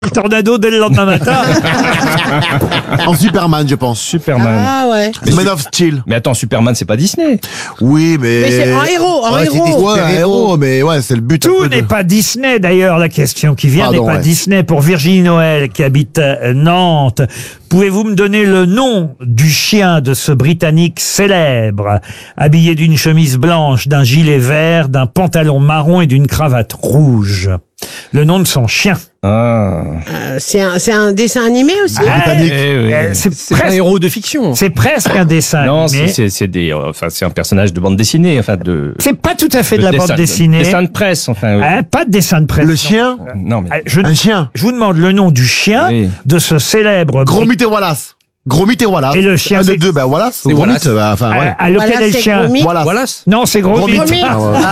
Tornado dès le lendemain matin. En Superman, je pense. Superman. Ah ouais. Man of Steel. Mais attends, Superman, c'est pas Disney. Oui, mais... Mais c'est un héros, un Ouais, c'est héros. Disney. Ouais, un héros, mais ouais, c'est le but. Tout n'est pas Disney d'ailleurs, la question qui vient Pardon, n'est pas ouais. Disney. Pour Virginie Noël qui habite Nantes, pouvez-vous me donner le nom du chien de ce Britannique célèbre, habillé d'une chemise blanche, d'un gilet vert, d'un pantalon marron et d'une cravate rouge? Le nom de son chien. Ah. C'est un dessin animé aussi. Britannique. C'est C'est un presque, héros de fiction. c'est presque un dessin Non, animé. c'est un personnage de bande dessinée, enfin de. C'est pas tout à fait de de la bande dessinée. Dessin de presse, enfin. oui. Pas de dessin de presse. Le chien. Non, mais. Je Un chien. vous demande le nom du chien Oui. de ce célèbre Gromit et Wallace. Gromit et Wallace. Et le chien, Un c'est- des deux, ben Wallace. C'est Gromit, Wallace. enfin, ouais. à lequel Voilà, est le c'est chien. Gromit. Wallace. Voilà. Non, c'est Gromit. Gromit. Ah, ouais.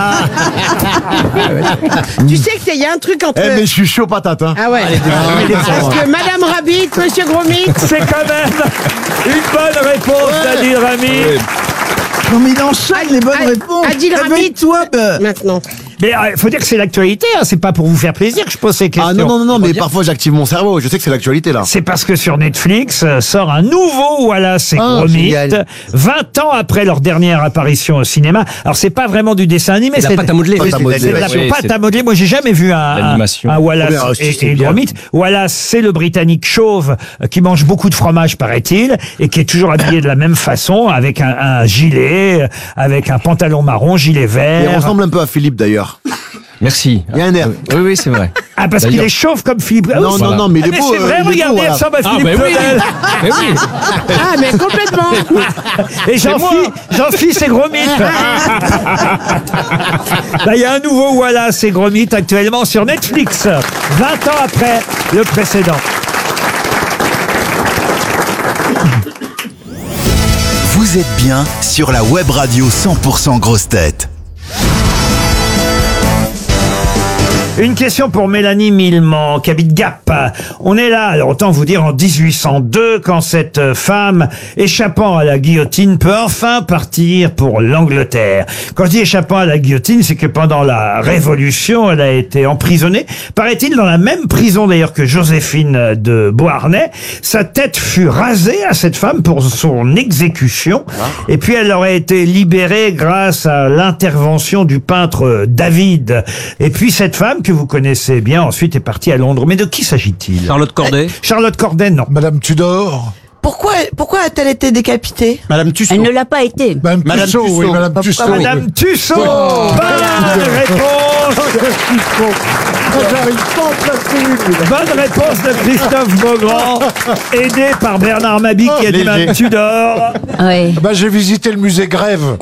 Tu sais que il y a un truc entre. Eh, mais je suis chaud patate, hein. Ah ouais. Parce que Madame Rabbit, Monsieur Gromit. C'est quand même une bonne réponse d'Adil Rami. Non mais il enchaîne les bonnes réponses. Adil Rami. Réveille-toi, Maintenant. Mais il faut dire que c'est l'actualité, hein, c'est pas pour vous faire plaisir que je pose ces questions. Ah non, mais parfois j'active mon cerveau. Je sais que c'est l'actualité, là. C'est parce que sur Netflix sort un nouveau Wallace et Ah, Gromit, génial. 20 ans après leur dernière apparition au cinéma. Alors c'est pas vraiment du dessin animé, C'est la pâte à modeler. Pâte à c'est modeler, de la ouais. pâte Oui, à modeler. Moi j'ai jamais vu un L'animation. Wallace Oh, bien, c'est et bien. Gromit. Wallace c'est le Britannique chauve qui mange beaucoup de fromage paraît-il et qui est toujours habillé de la même façon avec un gilet, avec un pantalon marron, gilet Il vert. ressemble un peu à Philippe, d'ailleurs. Merci. Il y a un air. Oui, c'est vrai. Ah, parce qu'il D'ailleurs- est chauve comme Philippe. Ah, Non, oui, non, non, mais il est mais beau. c'est vrai, il est beau, regardez, il voilà. ressemble à Ah, Philippe mais oui. Claudel. Mais oui. Ah, mais complètement. Et Jean-Phi, c'est Gromit. Bah, il y a un nouveau Wallace et Gromit actuellement sur Netflix, 20 ans après le précédent. Vous êtes bien sur la web radio 100% Grosses Têtes. Une question pour Mélanie Millement, qui habite Gap. On est là, alors autant vous dire en 1802, quand cette femme, échappant à la guillotine, peut enfin partir pour l'Angleterre. Quand je dis échappant à la guillotine, c'est que pendant la Révolution, elle a été emprisonnée, paraît-il dans la même prison d'ailleurs que Joséphine de Beauharnais. Sa tête fut rasée à cette femme pour son exécution, et puis elle aurait été libérée grâce à l'intervention du peintre David. Et puis cette femme, que vous connaissez bien, ensuite est partie à Londres. Mais de qui s'agit-il? Charlotte Corday. Charlotte Corday, non. Madame Tudor. Pourquoi a-t-elle été décapitée? Madame Tussaud. Elle ne l'a pas été. Madame Tussaud, oui, Tussaud. Madame Tussaud. Madame Tussaud. Bonne réponse. J'arrive pas à en placer une. Bonne réponse de Christophe Beaugrand, aidé par Bernard Mabie qui a dit Madame Tudor. Oui. Bah, j'ai visité le musée Grève.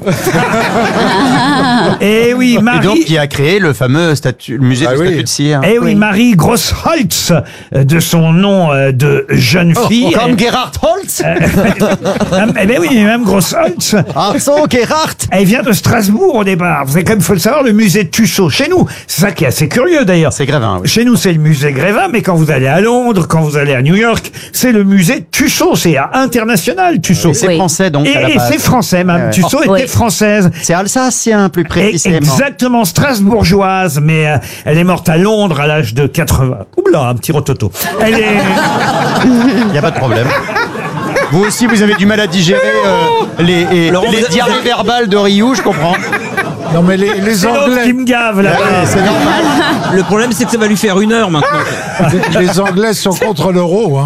Et oui, Et donc, Marie. qui a créé le fameux le musée Ah du oui. statut de cire. Eh oui, Marie Grossholtz, de son nom de jeune fille. Comme Gerhard Holtz. Eh ben oui, même Grossholtz. Arson Gerhard. Elle vient de Strasbourg au départ. Vous savez quand même, faut le savoir, le musée de Tussaud. Chez nous, c'est ça qui est assez curieux d'ailleurs. C'est Grévin, oui. Chez nous, c'est le musée Grévin, mais quand vous allez à Londres, quand vous allez à New York, c'est le musée Tussaud. C'est international, Tussaud. Et c'est Oui. français, donc, à la Et base. c'est français, même. Ouais. Tussaud Oui. était française. C'est alsacien, plus précisément. Exactement, strasbourgeoise, mais elle est morte à Londres à l'âge de 80. Oula, un petit rototo. Elle est... Il n'y a pas de problème. Vous aussi, vous avez du mal à digérer les diarrhées verbales de Ryu, je comprends. Non, mais les C'est l'autre Anglais, qui me gave, là. C'est normal. Le problème, c'est que ça va lui faire 1 heure maintenant. les Anglais sont contre l'euro, hein.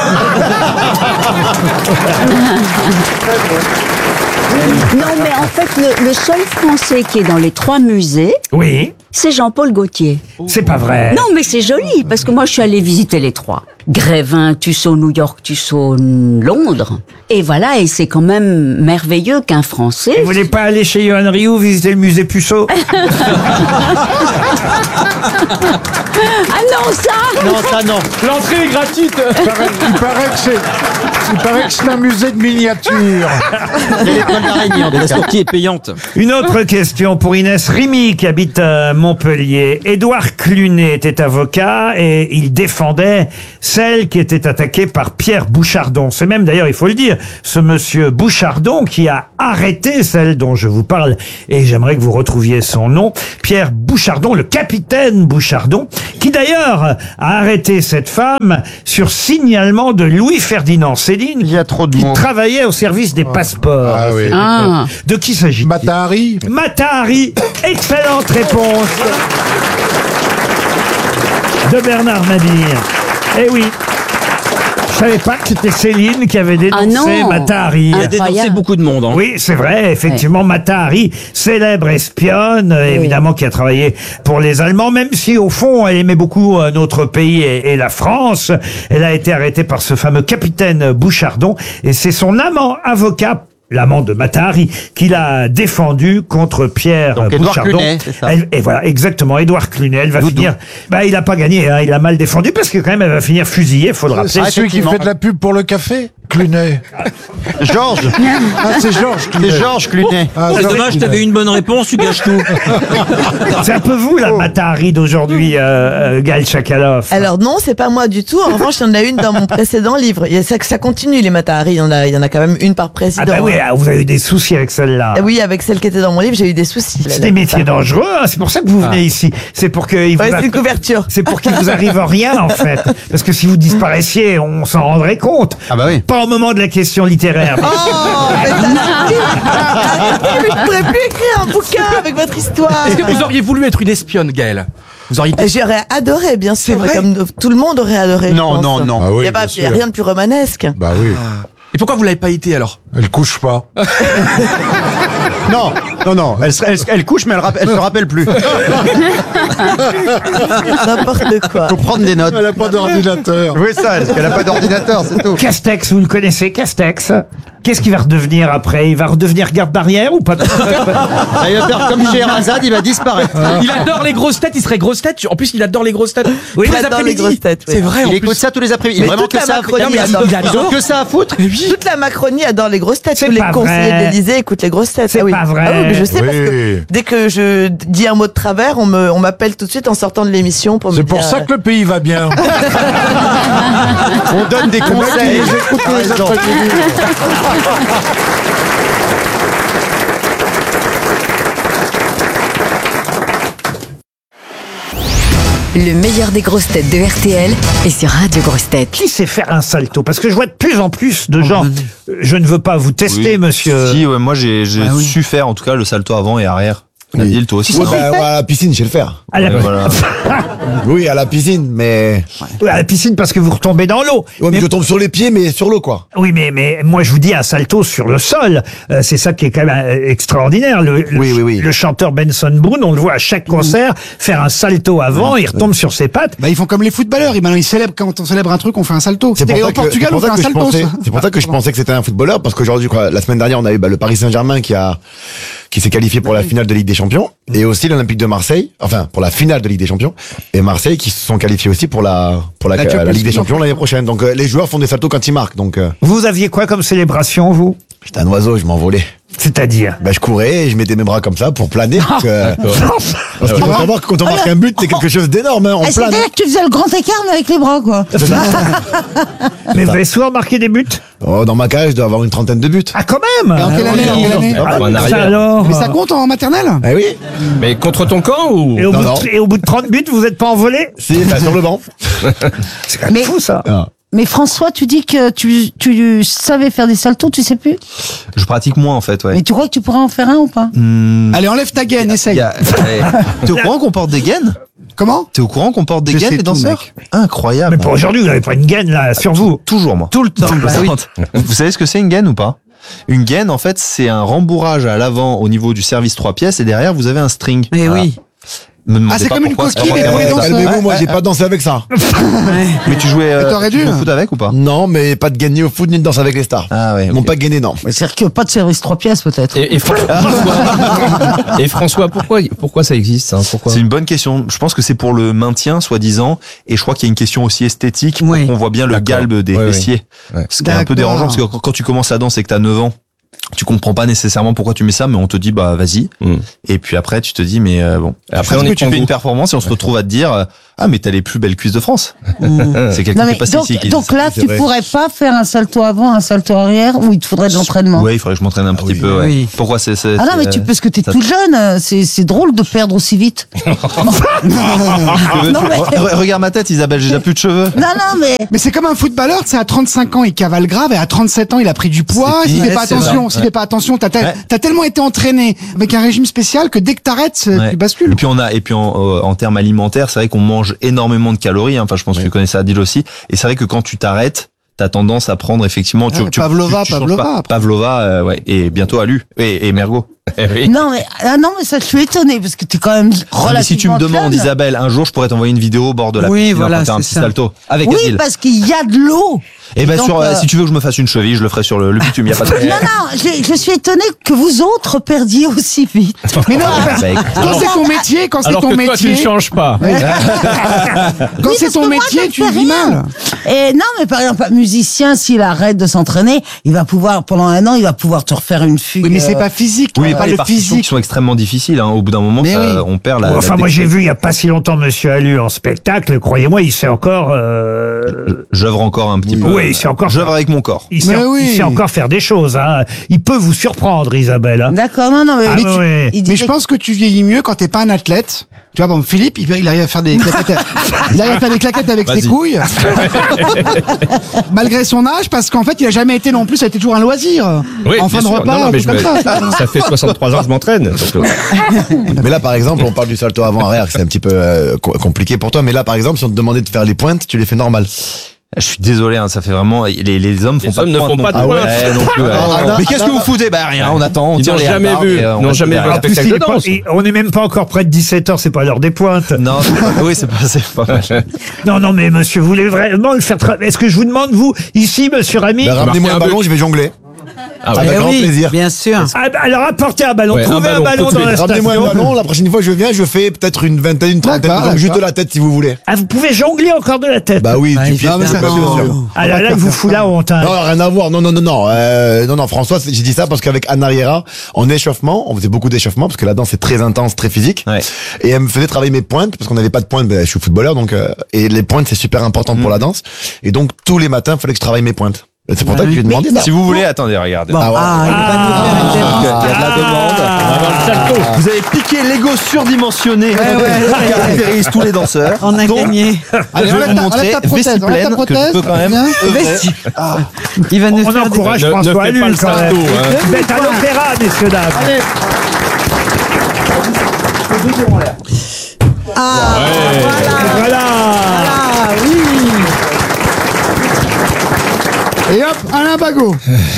Non, mais en fait, le seul Français qui est dans les 3 musées, Oui, c'est Jean-Paul Gaultier. c'est pas vrai. Non, mais c'est joli, parce que moi, je suis allée visiter les 3. Grévin, Tussaud, New York, Tussaud, Londres. Et voilà, et c'est quand même merveilleux qu'un Français... Vous voulez pas aller chez Johan Rioux visiter le musée Puceau? Ah non, ça Non, ça non. L'entrée est gratuite. Il paraît que c'est Il paraît que c'est un musée de miniatures. La sortie est payante. Une autre question pour Inès Rimy qui habite à Montpellier. Édouard Clunet était avocat et il défendait celle qui était attaquée par Pierre Bouchardon. C'est même d'ailleurs, il faut le dire, ce monsieur Bouchardon qui a arrêté celle dont je vous parle et j'aimerais que vous retrouviez son nom. Pierre Bouchardon, le capitaine Bouchardon, qui d'ailleurs a arrêté cette femme sur signalement de Louis-Ferdinand Céline. Il y a trop de qui monde. travaillait au service des passeports. Ah oui. Ah. De qui s'agit-il? Mata Hari. Mata Hari. Excellente réponse de Bernard Mabille. Eh oui. Je savais pas que c'était Céline qui avait dénoncé Mata Hari. Il a dénoncé beaucoup de monde. Hein. Oui, c'est vrai, effectivement, Mata Hari, célèbre espionne, évidemment, qui a travaillé pour les Allemands, même si, au fond, elle aimait beaucoup notre pays et la France. Elle a été arrêtée par ce fameux capitaine Bouchardon, et c'est son amant avocat, l'amant de Mata Hari, qui l'a défendu contre Pierre Donc, Édouard Bouchardon. Clunet, c'est ça. Et voilà, exactement, Édouard Clunet. Elle va finir... Bah, il a pas gagné, hein, il a mal défendu, parce que quand même, elle va finir fusillée, faut le rappeler. C'est celui qui fait de la pub pour le café, Clunet. Georges. Ah, c'est Georges Clunet. C'est Georges Clunet. Ah, C'est Georges dommage, Clunet. t'avais une bonne réponse, tu gâches tout. C'est un peu vous, la Mata Hari d'aujourd'hui, Gaël Chakalov. Alors non, c'est pas moi du tout. En revanche, il y en a une dans mon précédent livre. Ça continue, les Mata Hari. Il y en a quand même une par président. Ah bah oui, vous avez eu des soucis avec celle-là. Oui, avec celle qui était dans mon livre, j'ai eu des soucis. C'est des métiers dangereux, hein, c'est pour ça que vous venez ici. C'est pour que Ouais, c'est une couverture. c'est pour qu'il vous arrive rien en fait. Parce que si vous disparaissiez, on s'en rendrait compte. Ah bah oui. Pas au moment de la question littéraire. mais- Oh, mais mais je pourrais plus écrire un bouquin avec votre histoire. Est-ce que vous auriez voulu être une espionne, Gaëlle? Vous auriez... J'aurais adoré, bien sûr. vrai Comme tout le monde aurait adoré. Non, je pense. non, non. Ah oui, Il n'y a pas bien sûr. rien de plus romanesque. Bah oui. Et pourquoi vous l'avez pas été alors? Elle couche pas. Non, non, non. Elle couche, mais elle se rappelle plus. N'importe quoi. Faut prendre des notes. Elle a pas d'ordinateur. Oui, ça, parce qu'elle a pas d'ordinateur, c'est tout. Castex, vous le connaissez, Castex? Qu'est-ce qu'il va redevenir après? Il va redevenir garde barrière ou pas? Il va faire comme Scheherazade, il va disparaître. Il adore les grosses têtes, il serait grosse tête. En plus, il adore les grosses têtes. Oui, Tous il adore les grosses têtes, oui. C'est vrai, en Il plus. écoute ça tous les après-midi. Mais Vraiment toute que la ça. Macronie, Non, mais adore. ils ont que ça à foutre. Toute la Macronie adore les grosses têtes. C'est Tous les pas conseillers vrai. de l'Élysée écoutent les grosses têtes. C'est pas vrai. Ah oui, mais je sais parce que Oui. dès que je dis un mot de travers, on m'appelle tout de suite en sortant de l'émission pour me C'est dire. pour ça que le pays va bien. On donne des conseils. J'écoute tous les après-midi. Le meilleur des grosses têtes de RTL est sur Radio Grosses Têtes. Qui sait faire un salto? Parce que je vois de plus en plus de gens. Je ne veux pas vous tester, monsieur. Si, ouais, moi j'ai su faire en tout cas le salto avant et arrière. Nabil, toi aussi. Ouais, non bah, à la piscine, je sais le faire. À la... Ouais, voilà. Oui, à la piscine, mais... à la piscine parce que vous retombez dans l'eau. Ouais, mais je tombe sur les pieds, mais sur l'eau, quoi. Oui, mais moi je vous dis un salto sur le sol. C'est ça qui est quand même extraordinaire. Le chanteur Benson Boone, on le voit à chaque concert faire un salto avant, il retombe sur ses pattes. Bah, ils font comme les footballeurs. Maintenant, ils célèbrent, quand on célèbre un truc, on fait un salto. C'est pour Et ça au que- Portugal, c'est on pour fait ça un que je salto. pensais- C'est pour ça que je pensais que c'était un footballeur, parce qu'aujourd'hui, quoi, la semaine dernière, on a eu le Paris Saint-Germain qui s'est qualifié pour la finale de Ligue des Champions, et aussi l'Olympique de Marseille, enfin pour la finale de Ligue des Champions, et Marseille qui se sont qualifiés aussi pour la Ligue des Champions l'année prochaine. Donc les joueurs font des saltos quand ils marquent. Donc Vous aviez quoi comme célébration, vous? j'étais un oiseau, je m'envolais. C'est-à-dire? Ben, je courais et je mettais mes bras comme ça pour planer. Parce qu'il faut savoir que quand on marque un but, c'est quelque chose d'énorme, hein, on plane. C'est-à-dire que tu faisais le grand écart, mais avec les bras, quoi. Mais vous avez souvent marqué des buts? Oh, dans ma cage, je dois avoir une trentaine de buts. Ah, quand même! Et en quelle année, En Ça arrière. alors? Mais ça compte en maternelle? Eh oui. Mais contre ton camp ou Et au, Non, bout non. de, et au bout de 30 buts, vous n'êtes pas envolé? Si, ben, sur le banc. C'est quand même Mais- fou, ça. Mais François, tu dis que tu savais faire des saltos, tu sais plus? Je pratique moins en fait, ouais. Mais tu crois que tu pourrais en faire un ou pas? Allez, enlève ta gaine, essaye. T'es au courant qu'on porte des gaines? Comment? T'es au courant qu'on porte des Je gaines sais les tout, danseurs? mec. Incroyable. Mais pour aujourd'hui, vous n'avez pas une gaine, là, sur vous. Toujours moi. Tout le temps. Vous savez ce que c'est une gaine ou pas? Une gaine, en fait, c'est un rembourrage à l'avant au niveau du service 3 pièces et derrière, vous avez un string. Mais Voilà. oui. Me demandez c'est pas comme une pourquoi, coquille, c'est mais vraiment oui, ça. Calmez-vous, moi j'ai pas dansé avec ça. Mais tu jouais Mais t'aurais dû. au foot avec ou pas? Non, mais pas de gagner au foot ni de danser avec les stars. Ah ouais. Non, pas de gagner, non. C'est-à-dire que pas de service 3 pièces peut-être. Et François, pourquoi ça existe hein, pourquoi? C'est une bonne question. Je pense que c'est pour le maintien, soi-disant, et je crois qu'il y a une question aussi esthétique. Oui. On voit bien le galbe des fessiers. Ouais. Ce qui est un peu D'accord. dérangeant, parce que quand tu commences la danse et que t'as 9 ans, tu comprends pas nécessairement pourquoi tu mets ça, mais on te dit bah vas-y. Et puis après tu te dis mais bon. Et après on est tu fais une performance et on se retrouve à te dire ah mais t'as les plus belles cuisses de France. C'est quelqu'un Non, qui mais est pas donc, ici. donc là, c'est tu vrai. pourrais pas faire un salto avant, un salto arrière, ou il te faudrait de l'entraînement. Ouais, il faudrait que je m'entraîne un petit peu. Ouais. Oui. Pourquoi c'est Ah non, mais tu parce que t'es ça- toute jeune, c'est drôle de perdre aussi vite. Non, mais- Regarde ma tête, Isabelle, j'ai déjà plus de cheveux. Non, mais Mais c'est comme un footballeur, c'est à 35 ans, il cavale grave, et à 37 ans, il a pris du poids. S'il fait pas attention, t'as tellement été entraîné avec un régime spécial que dès que t'arrêtes, Ouais. tu bascules. Et puis en termes alimentaires, c'est vrai qu'on mange énormément de calories. Hein. Enfin, je pense que tu connais ça, Adil aussi. Et c'est vrai que quand tu t'arrêtes, t'as tendance à prendre effectivement. Pavlova, changes Pavlova, pas. après. Pavlova, ouais. Et bientôt Alu et Mergo. non, mais ça, je suis étonné parce que t'es quand même relativement. Mais si tu me demandes, jeune. Isabelle, un jour, je pourrais t'envoyer une vidéo au bord de la Oui, piscine voilà, pour faire un c'est petit ça. salto avec Oui, Adil. parce qu'il y a de l'eau. Et ben donc, si tu veux que je me fasse une cheville, je le ferai sur le bitume. Y a pas de. Non, je suis étonné que vous autres perdiez aussi vite. Mais non, Bah, écoute, quand c'est ton métier, quand c'est Alors ton que toi tu métier, ne changes pas. quand Oui, c'est parce ton que moi, métier, je ne tu fais vis rien. mal. Et non, mais par exemple, un musicien, s'il arrête de s'entraîner, il va pouvoir, pendant un an, il va pouvoir te refaire une fugue. Oui, mais c'est pas physique, Oui, pas les le partitions physique. qui sont extrêmement difficiles. Hein. Au bout d'un moment, Mais oui. on perd la. Enfin, la moi, j'ai technique. vu il y a pas si longtemps Monsieur Alu en spectacle. Croyez-moi, il sait encore. J'œuvre encore un petit peu. Oui, c'est encore. J'œuvre avec mon corps. Il sait, Mais oui. il sait encore faire des choses. Hein. Il peut vous surprendre, Isabelle. Hein. D'accord, non, mais, Ah, mais ouais, ouais. il Mais disait je pense que tu vieillis mieux quand t'es pas un athlète. Tu vois, bon, Philippe, il arrive à faire des claquettes, il arrive à faire des claquettes avec ses Vas-y. couilles. Malgré son âge, parce qu'en fait, il a jamais été non plus, ça a été toujours un loisir. Oui, en bien fin de sûr. repas, Non, un mais truc comme ça. ça fait 63 ans que je m'entraîne. donc, Mais là, par exemple, on parle du salto avant-arrière, c'est un petit peu compliqué pour toi. Mais là, par exemple, si on te demandait de faire les pointes, tu les fais normal. Je suis désolé, hein, ça fait vraiment. Les hommes font Les pas hommes de ne pointe font non pas de plus. pointe. Ouais, non plus, ouais. Ah, Mais qu'est-ce que vous foutez? Bah rien, on attend, on Ils tire n'ont les jamais retards vu, et, on n'ont reste jamais derrière. vu un En plus, spectacle il de est pas- danse. on n'est même pas encore près de 17h, c'est pas l'heure des pointes. Non, oui, c'est pas mal. Non, mais monsieur, vous voulez vraiment le faire Est-ce que je vous demande, vous, ici, monsieur Rami Ben, ramenez-moi un un ballon, but. je vais jongler. Ah Avec ouais. grand plaisir. Bien sûr. Ah, bah, alors apportez un ballon, Ouais, trouvez un ballon tout de dans la suite. Ramenez-moi un station. ballon, la prochaine fois que je viens, je fais peut-être une vingtaine, une trentaine, D'accord, donc juste de d'accord. la tête si vous voulez. Ah, vous pouvez jongler encore de la tête. Bah oui, Ah, tu il pieds, fait c'est un pas ballon. sûr. Ah là, il vous fout la honte. Hein. Non, rien à voir. Non, non, François, j'ai dit ça parce qu'avec Anna Riera, en échauffement, on faisait beaucoup d'échauffement parce que la danse est très intense, très physique. Ouais. Et elle me faisait travailler mes pointes parce qu'on n'avait pas de pointes. Ben, je suis footballeur, donc et les pointes c'est super important pour la danse. Et donc tous les matins, il fallait que je travaille mes pointes. Et c'est pour ça que je lui ai demandé. Si vous voulez, attendez, regardez. Bon, Ah ouais. il va nous faire une demande. Il y a de la demande. Vous avez piqué l'ego surdimensionné qui caractérise tous les danseurs. On a Donc, gagné. Allez, je vais enlève vous ta- montrer enlève ta prothèse, vessie enlève ta pleine que je prothèse, peux quand même viens. œuvrer. Il va nous On faire des... encourage Ne François fais pas Alu le quand même. salto, hein. Vous êtes à l'opéra, messieurs, dames. Voilà. Ah oui. Et hop, Alain Bagot.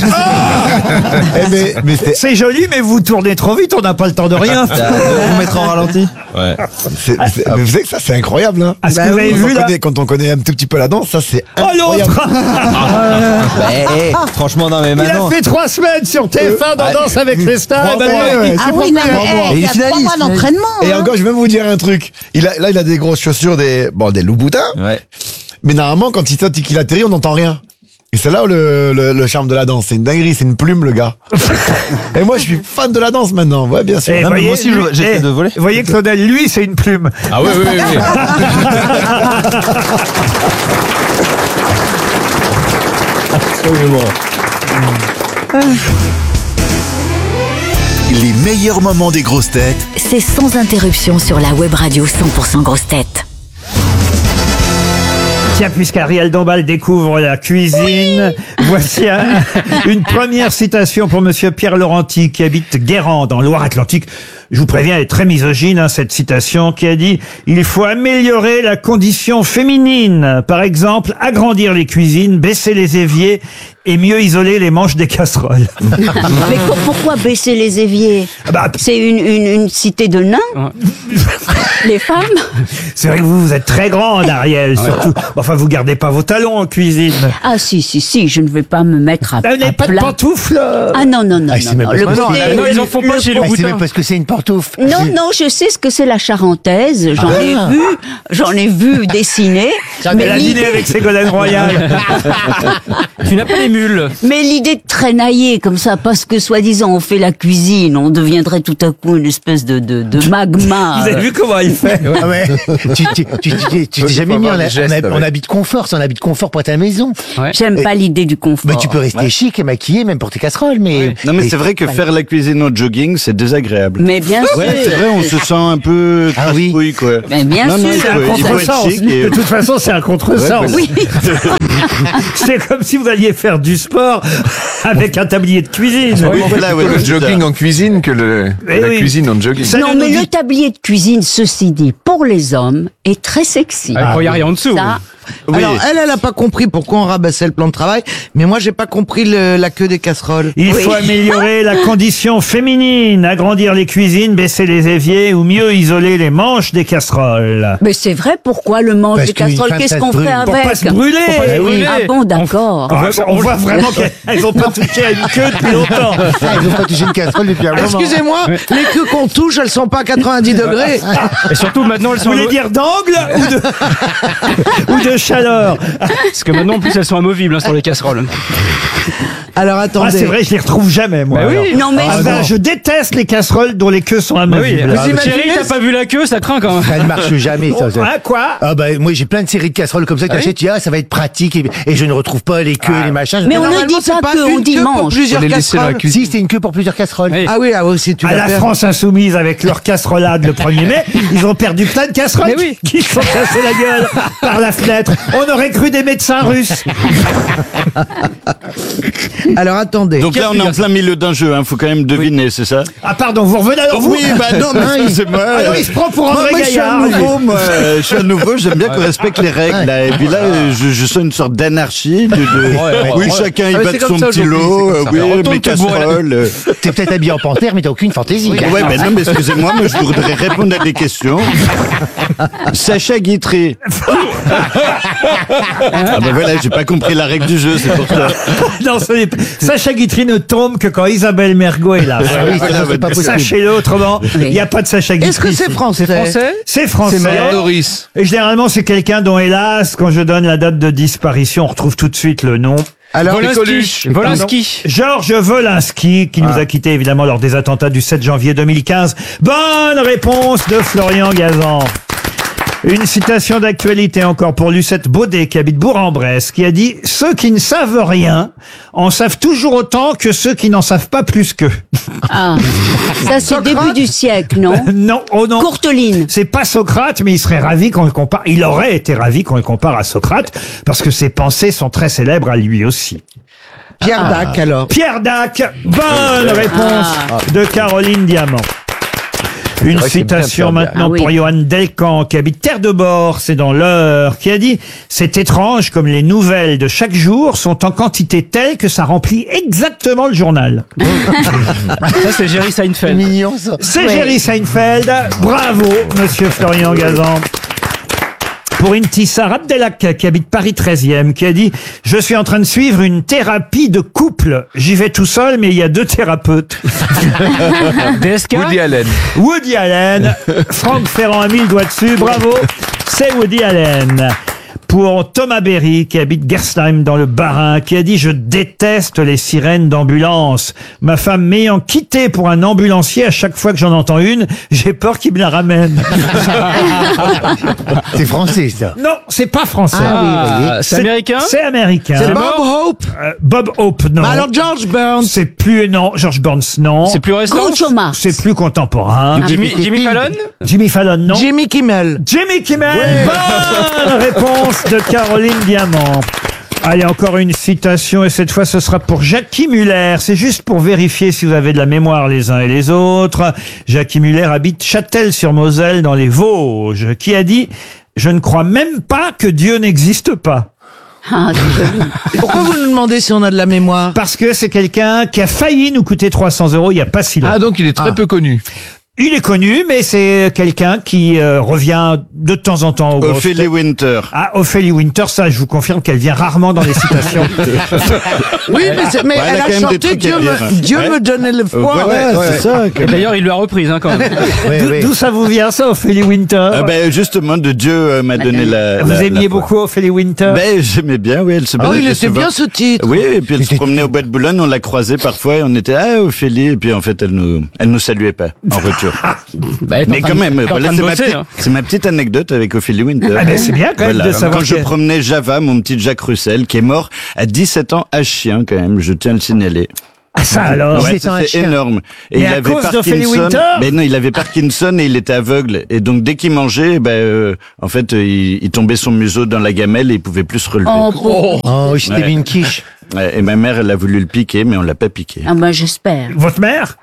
Mais C'est joli, mais vous tournez trop vite, on n'a pas le temps de rien. Vous mettre en ralenti. Ouais. mais vous savez que ça c'est incroyable. Hein. Ah, ce que vous avez Quand vu on là connaît- quand on connaît un tout petit peu la danse, ça c'est Oh incroyable. l'autre Franchement, non, mais Il a maintenant. fait 3 semaines sur TF1 dans Danse avec les stars. Bravo, et ben, ouais. Ah oui, non, mais Et il y il a 3 finalise. mois d'entraînement. Et hein. encore, je vais même vous dire un truc. Il a des grosses chaussures, des Louboutins. Ouais. Mais normalement, quand il saute et qu'il atterrit, on n'entend rien. Et c'est là où le charme de la danse. C'est une dinguerie, c'est une plume, le gars. Et moi, je suis fan de la danse maintenant. Ouais, bien sûr. Eh, Non, mais voyez, moi aussi, lui- j'essaie de voler. Vous voyez, Claudel, lui, c'est une plume. Ah oui, oui, oui. oui. Absolument. Les meilleurs moments des grosses têtes C'est sans interruption sur la web radio 100% grosses têtes. Tiens, puisqu'Ariel Dombal découvre la cuisine, voici une première citation pour monsieur Pierre Laurenti, qui habite Guérande, en Loire-Atlantique. Je vous préviens, elle est très misogyne, hein, cette citation, qui a dit « Il faut améliorer la condition féminine. Par exemple, agrandir les cuisines, baisser les éviers et mieux isoler les manches des casseroles. Mais pourquoi baisser les éviers? C'est une cité de nains? Les femmes? C'est vrai que vous êtes très grande, Ariel, surtout. Enfin, vous gardez pas vos talons en cuisine. Ah si, je ne vais pas me mettre à Vous n'avez pas de plat. pantoufles? Ah non. même pas Le parce que- côté- non, ils en font pas chez le C'est boutin. même parce que c'est une pantoufle. Non, je sais ce que c'est la charentaise. J'en ai vu dessiner. Elle a dîné avec Ségolène Royal. Tu n'as pas les mules. Mais l'idée de traînailler comme ça, parce que soi-disant on fait la cuisine, on deviendrait tout à coup une espèce de magma. Vous avez vu comment il fait? Ah ouais. Tu t'es jamais mis en habit de confort, c'est un habit de confort pour ta maison. J'aime pas l'idée du confort. Mais tu peux rester chic et maquillé même pour tes casseroles, mais. Non, mais c'est vrai que faire la cuisine en jogging, c'est désagréable. Mais bien sûr. Ouais, c'est vrai, on se sent un peu casse-couille, quoi. Mais bien Non, non, sûr. il C'est un faut être contresens. chic et- De toute façon, c'est un contresens. Ouais, Oui. C'est comme si vous alliez faire du sport avec un tablier de cuisine. Voilà, ouais, le c'est jogging ça. en cuisine que Eh la oui. cuisine en jogging. Ça Non, ne mais nous le dit- tablier de cuisine, ceci dit, pour les hommes, est très sexy. Il n'y a rien en dessous. Ça, Oui. Alors, elle a pas compris pourquoi on rabaissait le plan de travail, mais moi, j'ai pas compris la queue des casseroles. Il faut améliorer la condition féminine, agrandir les cuisines, baisser les éviers ou mieux isoler les manches des casseroles. mais c'est vrai, pourquoi le manche Parce des qu'une casseroles? femme, Qu'est-ce ça qu'on se fait brûle. avec? Pour pas se brûler. se brûler. Ah bon, d'accord. On voit vraiment qu'elles ont pas touché à une queue depuis longtemps. Ils ont pas touché une casserole depuis un moment. Excusez-moi, les queues qu'on touche, elles sont pas à 90 degrés. Et surtout maintenant, elles Vous sont voulez dire d'angle ou de chaleur? parce que maintenant en plus elles sont amovibles sur les casseroles. Alors, Ah, attendez. c'est vrai, je les retrouve jamais, moi. Bah oui. alors. Non, mais Ah, ben, je déteste les casseroles dont les queues sont Bah oui. amovibles. Chérie, t'as pas vu la queue, ça craint quand même. Ça ne marche jamais, ça. Ah, quoi? Ah bah moi j'ai plein de séries de casseroles comme ça que t'achètes, tu dis ah ça va être pratique et je ne retrouve pas les queues et les machins. Mais on ne Normalement, dit c'est pas pas que, on une dit queue pour manche. plusieurs Faut les laisser dans la casseroles. cuisine. Si c'était une queue pour plusieurs casseroles. Oui. Ah oui, si tu À vas la faire. France insoumise avec leur casserolade le 1er mai, ils ont perdu plein de casseroles Mais oui. qui se sont cassées la gueule par la fenêtre. On aurait cru des médecins russes. Alors, attendez. Donc là, on est en plein milieu d'un jeu, faut quand même deviner, c'est ça? Ah pardon, vous revenez alors vous? Oui, bah non, mais excusez-moi. Alors il se prend pour André Moi, je suis Gaillard. un lui. nouveau, je suis un nouveau, j'aime bien qu'on respecte les règles, là. Et puis là, je sens une sorte d'anarchie, oui, chacun y Ah, mais va c'est de comme son ça petit aujourd'hui, lot, c'est comme ça. oui, Retourne mes te bourrer la- casseroles. T'es peut-être habillé en panthère mais t'as aucune fantaisie. Ouais, ben non, mais excusez-moi, moi, je voudrais répondre à des questions. Sacha Guitry. Ah ben voilà, j'ai pas compris la règle du jeu, c'est pour ça. Non, Sacha Guitry ne tombe que quand Isabelle Mergo est là. oui, c'est pas possible. Sachez-le, autrement, il n'y a pas de Sacha Guitry. Est-ce que c'est français? C'est français. C'est Doris. Et généralement, c'est quelqu'un dont, hélas, quand je donne la date de disparition, on retrouve tout de suite le nom. Alors, Volinsky. Georges Volinsky, qui nous a quittés évidemment lors des attentats du 7 janvier 2015. Bonne réponse de Florian Gazan. Une citation d'actualité encore pour Lucette Baudet, qui habite Bourg-en-Bresse, qui a dit « Ceux qui ne savent rien en savent toujours autant que ceux qui n'en savent pas plus qu'eux. » Ah, ça c'est début du siècle, non? Non, oh non. Courteline. C'est pas Socrate, mais il serait ravi qu'on le compare. Il aurait été ravi qu'on le compare à Socrate, parce que ses pensées sont très célèbres à lui aussi. Pierre Dac, alors. Pierre Dac, bonne réponse de Caroline Diamant. Une vrai que c'est bien, citation Pierre Dac. maintenant pour Johan Delcan, qui habite Terre de Bord, c'est dans l'Eure, qui a dit « C'est étrange comme les nouvelles de chaque jour sont en quantité telle que ça remplit exactement le journal. » Ça c'est Jerry Seinfeld. Mignon ça. C'est Jerry Seinfeld. Bravo, monsieur Florian Gazan. Pour Intissar Abdelak, qui habite Paris 13e, qui a dit « Je suis en train de suivre une thérapie de couple. J'y vais tout seul, mais il y a 2 thérapeutes. » DSK. Woody Allen. Woody Allen. Franck Ferrand a mis le doigt dessus. Bravo. C'est Woody Allen. Pour Thomas Berry, qui habite Gerstheim dans le Bas-Rhin, qui a dit « Je déteste les sirènes d'ambulance. Ma femme m'ayant quitté pour un ambulancier, à chaque fois que j'en entends une, j'ai peur qu'il me la ramène. » C'est français ça. Non, c'est pas français. C'est américain. C'est américain. C'est Bob Hope. Bob Hope, non. Bah alors, George Burns. C'est plus, non, George Burns, non. C'est plus récent. Groucho Marx. C'est plus contemporain. Jimmy Fallon. Jimmy Fallon, non. Jimmy Kimmel. Jimmy Kimmel, bonne réponse de Caroline Diamant. Allez, encore une citation, et cette fois ce sera pour Jackie Muller. C'est juste pour vérifier si vous avez de la mémoire les uns et les autres. Jackie Muller habite Châtel-sur-Moselle dans les Vosges, qui a dit « Je ne crois même pas que Dieu n'existe pas. » Ah, c'est joli. Pourquoi vous nous demandez si on a de la mémoire? Parce que c'est quelqu'un qui a failli nous coûter 300 € il y a pas si longtemps. Ah, donc il est très peu connu. Il est connu, mais c'est quelqu'un qui revient de temps en temps au grosses Ophélie têtes. Winter. Ah, Ophélie Winter, ça, je vous confirme qu'elle vient rarement dans les citations. Oui, mais Ouais, elle elle a a quand même des chanté trucs Dieu à dire. Dieu Ouais. me donnait le foi. C'est ça. Et d'ailleurs, il lui a reprise hein, quand même. D'où ça vous vient, ça, Ophélie Winter? Justement, de Dieu m'a donné la. Vous la- aimiez la foi. beaucoup Ophélie Winter? J'aimais bien, oui, elle se Ah oui, il baladait était souvent. bien ce titre. Oui, et puis elle se promenait au bois de Boulogne, on l'a croisée parfois et on était Ophélie, et puis en fait elle nous saluait pas en retour. Mais quand même, voilà, c'est ma petite anecdote avec Ophélie Winter. Ah, mais c'est bien quand même de savoir Quand je que- promenais Java, mon petit Jacques Russell, qui est mort à 17 ans à chien quand même, je tiens à le signaler. Ah, ça alors? Ouais, c'est énorme. Et Mais il à avait cause d'Ophélie Parkinson. Winter? Mais non, il avait Parkinson et il était aveugle. Et donc dès qu'il mangeait, en fait, il tombait son museau dans la gamelle et il pouvait plus se relever. Oh, c'était une quiche. Ouais, et ma mère, elle a voulu le piquer, mais on l'a pas piqué. Ah, bah, j'espère. Votre mère?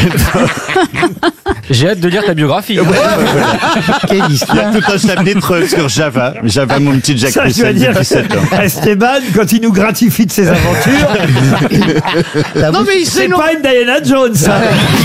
J'ai hâte de lire ta biographie. Quelle Il y a histoire. tout un chapitre sur Java. Java, mon petit Jacques Ça, je dois Russell, dire de 17 ans. Esteban, quand il nous gratifie de ses aventures, Non, mais il c'est sait non. pas une Diana Jones, ça.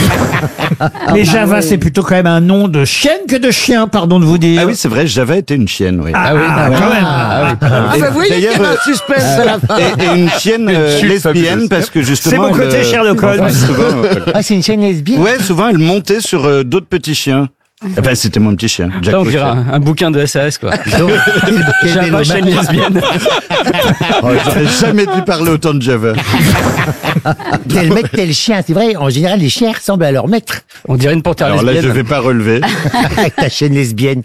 Mais Java, c'est plutôt quand même un nom de chienne que de chien, pardon de vous dire. Ah oui, c'est vrai, Java était une chienne, oui. Ah oui, quand même. Ah, bah, vous voyez qu'il y D'ailleurs, a un suspense à la fin. Et une chienne lesbienne, parce que justement... C'est mon côté elle, Sherlock Holmes. souvent, Ah, c'est une chaîne lesbienne. ouais, souvent, elle montait sur d'autres petits chiens. Enfin, c'était mon petit chien, Jack Ça, on dirait Russell. un bouquin de SAS, quoi. Quel Java, chaîne lesbienne. Oh, j'aurais jamais dû parler autant de Java. Tel mec, tel chien. C'est vrai, en général, les chiens ressemblent à leur maître. On dirait une panthère Alors là, je lesbienne. vais pas relever. Avec ta chaîne lesbienne.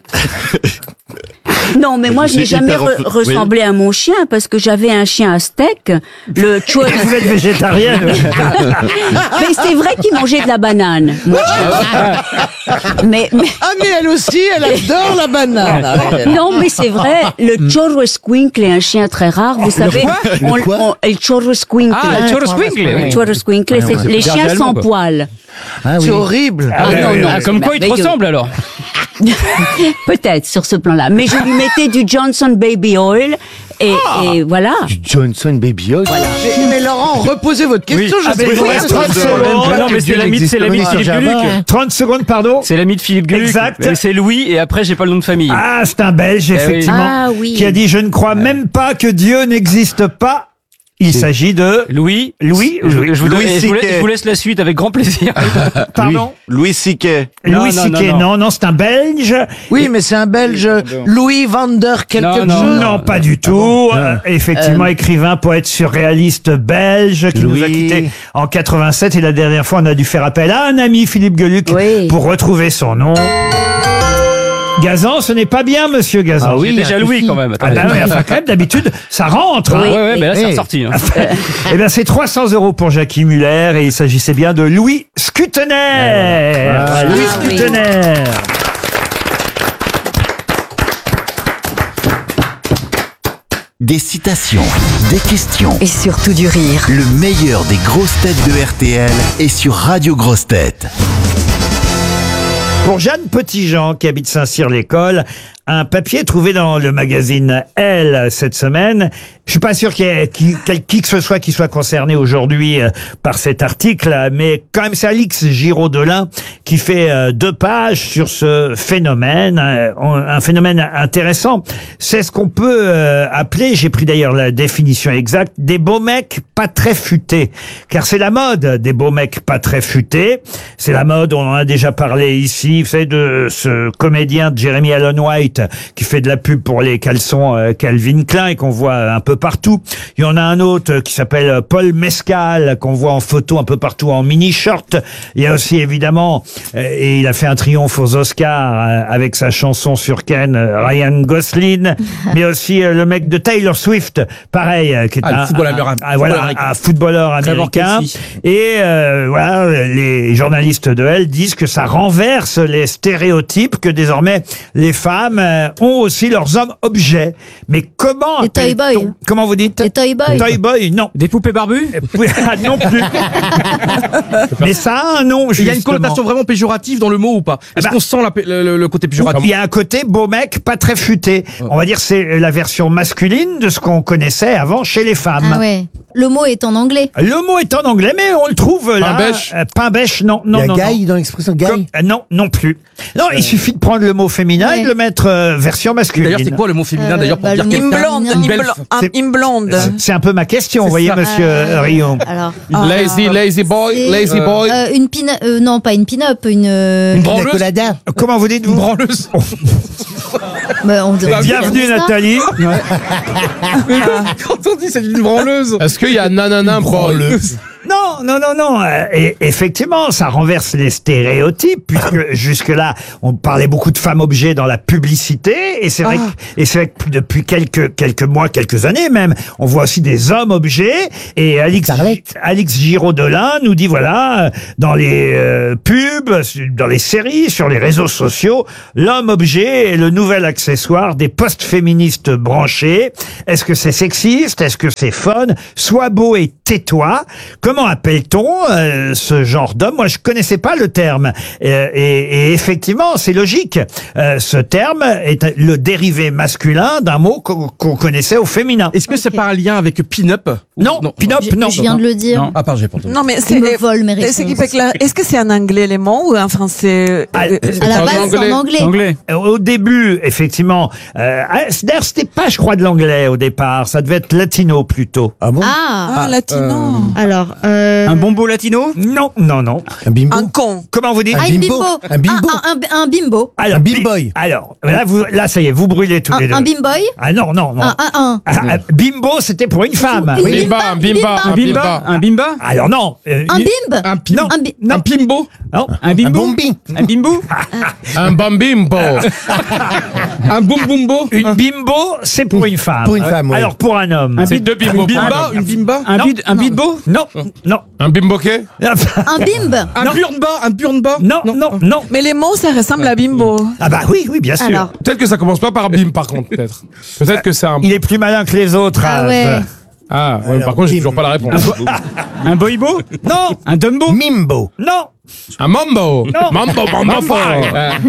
Non, mais moi, Je j'ai suis jamais hyper ressemblé à mon chien parce que j'avais un chien aztèque, le Chua. Vous êtes végétarienne. Mais c'est vrai qu'il mangeait de la banane. Moi, mais Ah, mais elle aussi, elle adore la banane. non, mais c'est vrai, le Chorrosquinkle est un chien très rare, vous savez. Le Chorrosquinkle. Ah, le Chorrosquinkle, oui. Le Chorrosquinkle, c'est les chiens berger sans allemand, quoi. poil. Ah oui. C'est horrible. Ah, non, non, Ah, comme quoi il te merveilleux. ressemble alors. Peut-être sur ce plan-là. Mais je lui mettais du Johnson Baby Oil et voilà. Johnson Baby Oil. Mais Laurent, reposez votre question. Ah, Je mais sais il vous pas. reste 30 secondes. Mais non, mais c'est l'ami de existe Philippe sur Java, Gueluc. hein. 30 secondes, pardon. C'est l'ami de Philippe Gueluc. Exact. Et c'est Louis et après j'ai pas le nom de famille. Ah, c'est un Belge, oui. effectivement, Ah, oui. qui a dit « Je ne crois même pas que Dieu n'existe pas ». Il s'agit de... Louis. Je vous Louis Je vous laisse la suite avec grand plaisir. Pardon Louis C.K. Louis Non, non, C.K. non, Non, c'est un Belge. Oui, mais c'est un Belge, Louis van der quelque Non, non, chose. Non, pas du tout. Effectivement, écrivain, poète surréaliste belge qui nous a Louis. quittés en 87. Et la dernière fois, on a dû faire appel à un ami, Philippe Gueluc, Oui. pour retrouver son nom. Gazan, ce n'est pas bien, monsieur Gazan. Ah oui, J'ai déjà un Louis souci. quand même. Ah Attendez. bah oui, enfin, quand même, d'habitude, ça rentre. Ouais, hein. ouais, mais là c'est Oui. ressorti. Hein. Eh bien, c'est 300 € pour Jackie Muller et il s'agissait bien de Louis Scutener. Louis Ah, oui. Scutener. Des citations, des questions. Et surtout du rire. Le meilleur des grosses têtes de RTL est sur Radio Grosses Têtes. Pour Jeanne Petitjean, qui habite Saint-Cyr-l'École, un papier trouvé dans le magazine Elle cette semaine. Je suis pas sûr qu'il y ait qui que ce soit qui soit concerné aujourd'hui par cet article, mais quand même c'est Alix Giraud-Delin qui fait 2 pages sur ce phénomène, un phénomène intéressant. C'est ce qu'on peut appeler, j'ai pris d'ailleurs la définition exacte, des beaux mecs pas très futés. Car c'est la mode des beaux mecs pas très futés. C'est la mode, on en a déjà parlé ici, vous savez, de ce comédien Jeremy Allen White qui fait de la pub pour les caleçons Calvin Klein et qu'on voit un peu partout. Il y en a un autre qui s'appelle Paul Mescal qu'on voit en photo un peu partout en mini-short. Il y a aussi évidemment, et il a fait un triomphe aux Oscars avec sa chanson sur Ken, Ryan Gosling, mais aussi le mec de Taylor Swift, pareil, qui est le footballeur un footballeur américain. Et voilà, les journalistes de Elle disent que ça renverse les stéréotypes, que désormais les femmes ont aussi leurs hommes objets. Mais comment Les toy appelle-t-on- boys. Comment vous dites? Les toy boys. Toy boy, non. Des poupées barbues? Ah, non plus. Mais ça a un nom, Il y a une justement. connotation vraiment péjorative dans le mot ou pas? Est-ce qu'on sent le côté péjoratif? Il y a un côté beau mec, pas très futé. On va dire c'est la version masculine de ce qu'on connaissait avant chez les femmes. Ah ouais. Le mot est en anglais. Le mot est en anglais, mais on le trouve là. Pain-bêche. Pain-bêche, non, non, Il y a non. Guy non. dans l'expression Guy. Non, non plus. Non, il suffit de prendre le mot féminin et de le mettre version masculine. D'ailleurs, c'est quoi le mot féminin d'ailleurs pour dire quelqu'un? Une blonde. C'est un peu ma question, vous voyez, monsieur Rio. Alors. Lazy boy, lazy boy. Une non, pas une pin-up, une branleuse. Comment vous dites-vous? Une branleuse. On dirait Bienvenue ça. Nathalie. Quand on dit c'est une branleuse. Est-ce qu'il y a nanana branleuse? Non, non, non, non. Et effectivement, ça renverse les stéréotypes, puisque jusque-là, on parlait beaucoup de femmes objets dans la publicité, et c'est vrai que depuis quelques mois, quelques années même, on voit aussi des hommes objets. Et Alix Giraud-Delin nous dit voilà, dans les pubs, dans les séries, sur les réseaux sociaux, l'homme objet est le nouvel accessoire des post-féministes branchés. Est-ce que c'est sexiste? Est-ce que c'est fun? Sois beau et tais-toi. Comment appelle-t-on ce genre d'homme? Moi, je connaissais pas le terme. Et effectivement, c'est logique. Ce terme est le dérivé masculin d'un mot qu'on connaissait au féminin. Est-ce que c'est pas un lien avec pin-up? Non, pin-up, non. Je viens de le dire. Non. Ah, pardon, j'ai pas entendu. Non, mais Il me vole mes réponses. Est-ce que c'est en anglais les mots ou en français? À la base, c'est en anglais. Au début, effectivement, d'ailleurs, c'était pas, je crois, de l'anglais au départ. Ça devait être latino plutôt. Ah bon? Ah, latino. Alors, un bombo latino? Non, non, non. Un bimbo? Un con. Comment vous dites? un bimbo. Un bimbo? Un bimbo. Alors, Un bimboy. Alors, là, ça y est, vous brûlez tous les deux. Un bimboy. Ah non, non, non. Un. Bimbo, c'était pour une femme. Une Oui. bimba, un bimba, Un bimba? Un bimba? Alors non. Un bimbe. Non. Un pimbo. Non. Un bimbo? Un bombi. Un bimbo? Un bambimbo. Un boum boumbo. Une bimbo, c'est pour une femme. Pour une femme, oui. Alors pour un homme. C'est deux bimbos. Bimba, une bimba. Un bimbo? Non, non. Un bimboquet? Un bimbe. Un burnba, un burnba. Non, non, non. Mais les mots, ça ressemble à bimbo. Ah bah oui, oui, bien sûr. Alors. Peut-être que ça commence pas par bim, par contre, peut-être. Peut-être que c'est un... Il est plus malin que les autres. Ah Az. ouais. Ah, ouais, par contre, j'ai toujours pas la réponse. Un boibo? Non. Un dumbo? Mimbo. Non. Un mambo. Non. Mambo fire.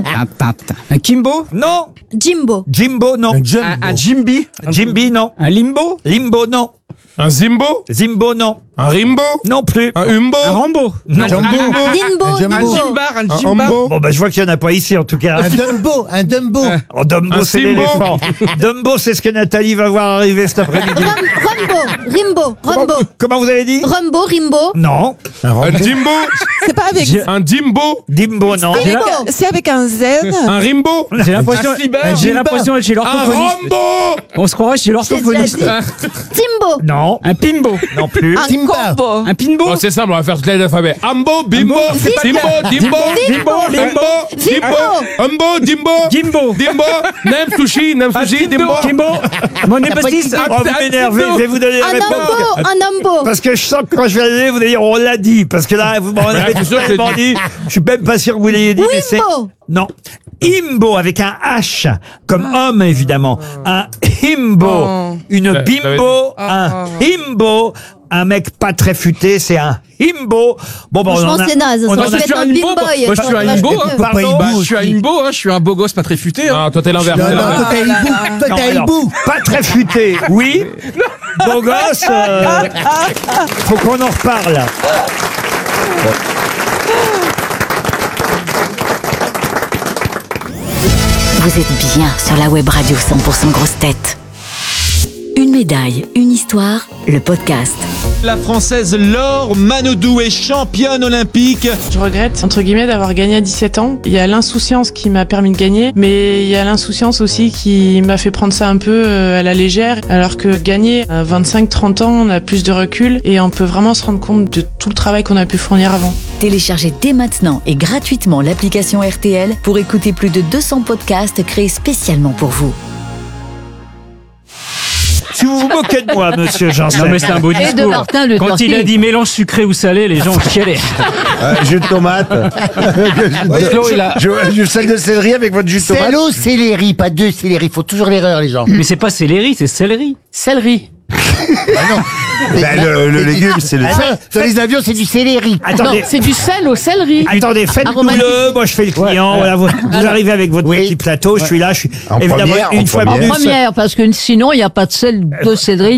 Un kimbo? Non. Jimbo. Jimbo, non. Un jumbo. Un Jimby. Jimby, non. Un limbo? Limbo, non. Un zimbo. Zimbo, non. Un rimbo. Non plus. Un umbo. Un rambo? Non. Jumbo. Limbo. Un jumbo. Un Limbo. Jimbar, un Un Jimbar. umbo. Bon, bah, je vois qu'il n'y en a pas ici, en tout cas. Un Dumbo. Un Dumbo. Oh, Dumbo, Un c'est Simbo. l'éléphant. Dumbo, c'est ce que Nathalie va voir arriver cet après-midi. Rumbo. Comment vous avez dit? Rumbo, Rimbo. Non. Un jimbo. C'est pas avec. Un dimbo. Dimbo, non. C'est avec un Z. Un rimbo. J'ai l'impression d'être chez Un l'orthophoniste. rambo. On se croirait chez l'orthophoniste. Timbo. Non. Un pimbo? Non plus. Un combo. Un pinbo? Oh, c'est simple, on va faire toute l'alphabet. Ambo, bimbo, simbo, dimbo, Dimbo, limbo, dimbo, umbo, dimbo, Gimbo? dimbo, nem sushi, dimbo. Kimbo? Mon épostis? Oh, vous m'énervez, je vais vous donner la Un réponse. ambo. Un ambo. Parce que je sens que quand je vais aller, vous allez dire, on l'a dit. Parce que là, vous m'en avez c'est sûr que tellement dit. Je suis même pas sûr que vous l'ayez dit, mais c'est... Wimbo. Non. Imbo, avec un H, comme homme, évidemment. Un himbo. Une Ouais, bimbo. Un himbo. Un mec pas très futé, c'est un himbo. Bon, bah, Franchement, c'est naze. on Ça en aurait a- pu être un bimboy. Moi, je suis un imbo. Vachement mieux. Pardon? Je suis un imbo, je suis un beau gosse pas très futé. Ah, toi, t'es l'inverse. Non, non, toi t'as hibou. Toi Non, t'as alors, hibou. pas très futé, oui. Beau gosse, faut qu'on en reparle. Vous êtes bien sur la web radio 100% grosse tête. Une médaille, une histoire, le podcast. La Française Laure Manodou est championne olympique. Je regrette, entre guillemets, d'avoir gagné à 17 ans. Il y a l'insouciance qui m'a permis de gagner, mais il y a l'insouciance aussi qui m'a fait prendre ça un peu à la légère, alors que gagner à 25-30 ans, on a plus de recul et on peut vraiment se rendre compte de tout le travail qu'on a pu fournir avant. Téléchargez dès maintenant et gratuitement l'application RTL pour écouter plus de 200 podcasts créés spécialement pour vous. Si vous vous moquez de moi, monsieur Janssen. Non mais c'est un beau discours. Quand il a dit mélange sucré ou salé, les gens ont chialé. Jus de tomate. Du sel de céleri avec votre jus de tomate. Célo, céleri, pas deux céleri. Faut toujours l'erreur, les gens. Mais c'est pas céleri, c'est céleri. Céleri. Le légume, c'est le. Sur les avions, c'est du céleri. Attendez. Non, c'est du sel au céleri. Attendez, faites-le. Moi, je fais le client. Voilà, vous arrivez avec votre petit plateau. Je suis là. Je suis En évidemment première, une en fois première. plus. Première, parce que sinon, il n'y a pas de sel de céleri